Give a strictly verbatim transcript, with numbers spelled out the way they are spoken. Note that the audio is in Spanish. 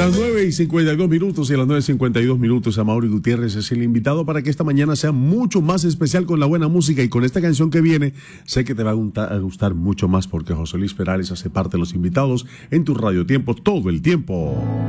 Las nueve y cincuenta y dos minutos y a las nueve y cincuenta y dos minutos, Amaury Gutiérrez es el invitado para que esta mañana sea mucho más especial con la buena música, y con esta canción que viene sé que te va a gustar, a gustar mucho más, porque José Luis Perales hace parte de los invitados en tu Radio Tiempo todo el tiempo.